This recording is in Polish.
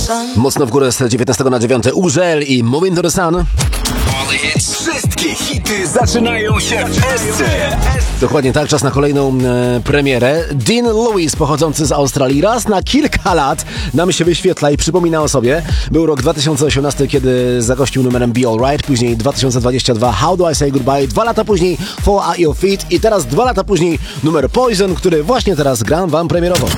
Mocno w górę z 19 na 9. Urzel i Moving to the Sun. Wszystkie hity zaczynają się w SC. Dokładnie tak, czas na kolejną premierę. Dean Lewis, pochodzący z Australii, raz na kilka lat nam się wyświetla i przypomina o sobie. Był rok 2018, kiedy zagościł numerem Be Alright, później 2022 How Do I Say Goodbye, 2 lata później Fall at Your Feet i teraz 2 lata później numer Poison, który właśnie teraz gram wam premierowo.